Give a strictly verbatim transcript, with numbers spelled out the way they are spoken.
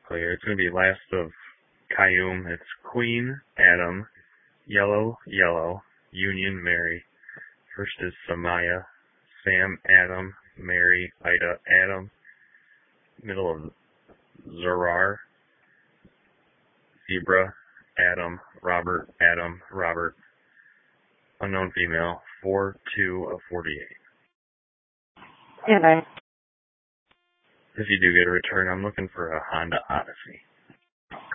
clear. It's going to be last of Cayum. It's Queen, Adam, Yellow, Yellow, Union, Mary. First is Samaya, Sam, Adam, Mary, Ida, Adam. Middle of Zerar, Zebra, Adam, Robert, Adam, Robert. Unknown female, four two of forty-eight. Yeah, bye. If you do get a return, I'm looking for a Honda Odyssey.